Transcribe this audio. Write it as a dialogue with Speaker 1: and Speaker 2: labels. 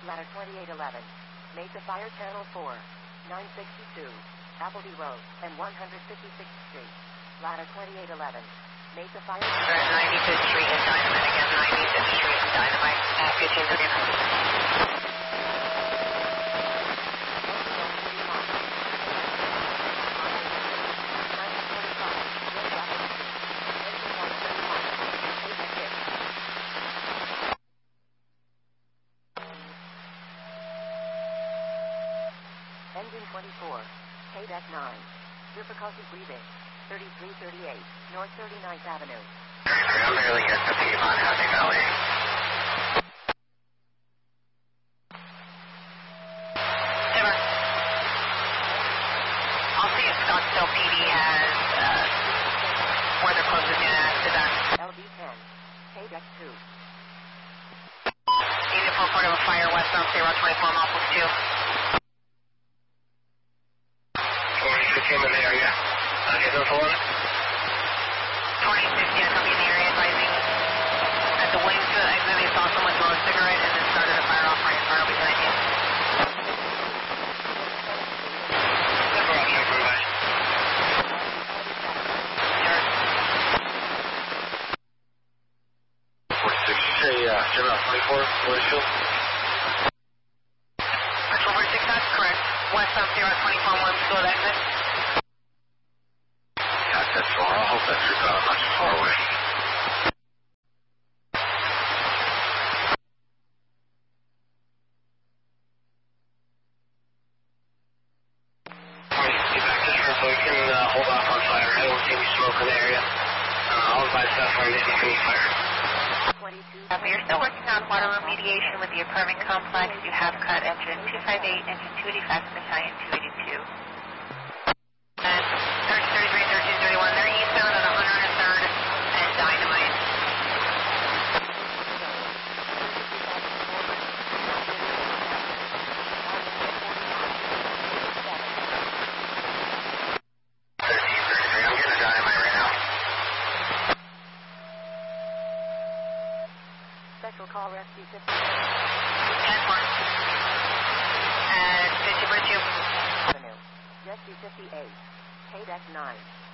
Speaker 1: Ladder 2811. Mesa Fire Channel 4. 962. Appleby Road and 156th Street. Ladder 2811. Mesa Fire.
Speaker 2: 95th Street and Dynamite again. 95th Street and Dynamite. 1539.
Speaker 1: Engine 24, KDEC 9. Difficulty breathing, 3338, North 39th Avenue.
Speaker 2: 33, I'm barely getting to Piedmont Happy Valley. Timber. I'll see if Scottsdale PD has where they're closest to that.
Speaker 1: LD10, KDEC 2.
Speaker 2: Unit 4 report of a fire westbound State Route 24, Muffles 2. Came in the area. Get those on it. 26, yeah, copy in the area, advising at the wings to the exit, they saw someone throw a cigarette and then started a fire off right fire behind you. Never option for guys. Sure. 46, you say, General 24, Louisville? Actual 46, that's correct. Westbound State Route 24, one still at exit. That's far. I hope that's not much far away. Get back to her so we can hold off on fire. I don't see any smoke in the area. I'll advise staff for any fire.
Speaker 3: You're still working on water remediation with the apartment complex. You have cut engine 258, engine 285, battalion 282.
Speaker 2: And 1333, 1331, they're eastbound at 103rd and Dynamite. I'm getting a Dynamite right now.
Speaker 1: Special call rescue 50.
Speaker 2: 10-4. And 50 for 2.
Speaker 1: Rescue 58, KDEC 9.